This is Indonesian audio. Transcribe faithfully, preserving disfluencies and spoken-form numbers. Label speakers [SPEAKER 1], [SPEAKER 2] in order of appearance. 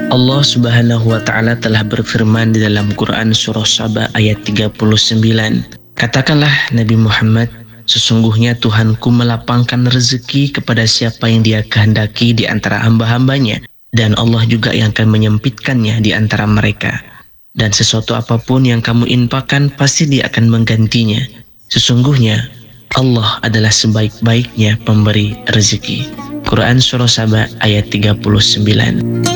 [SPEAKER 1] Allah Subhanahu wa taala telah berfirman di dalam Quran surah Saba ayat tiga puluh sembilan. Katakanlah Nabi Muhammad, sesungguhnya Tuhanku melapangkan rezeki kepada siapa yang Dia kehendaki di antara hamba-hambanya, dan Allah juga yang akan menyempitkannya di antara mereka. Dan sesuatu apapun yang kamu infakkan pasti Dia akan menggantinya. Sesungguhnya Allah adalah sebaik-baiknya pemberi rezeki. Quran surah Saba ayat tiga puluh sembilan.